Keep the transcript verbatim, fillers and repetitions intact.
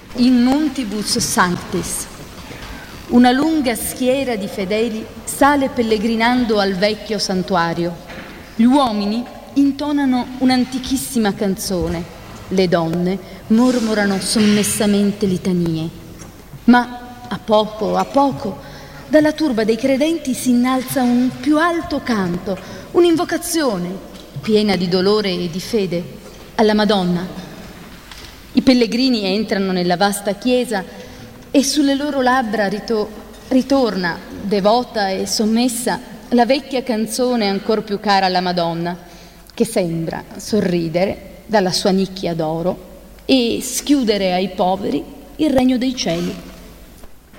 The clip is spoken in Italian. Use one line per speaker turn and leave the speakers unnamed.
in Montibus Sanctis. Una lunga schiera di fedeli sale pellegrinando al vecchio santuario. Gli uomini intonano un'antichissima canzone, le donne mormorano sommessamente litanie. Ma a poco a poco dalla turba dei credenti si innalza un più alto canto, un'invocazione piena di dolore e di fede alla Madonna. I pellegrini entrano nella vasta chiesa e sulle loro labbra rito- ritorna, devota e sommessa, la vecchia canzone ancor più cara alla Madonna, che sembra sorridere dalla sua nicchia d'oro e schiudere ai poveri il regno dei cieli.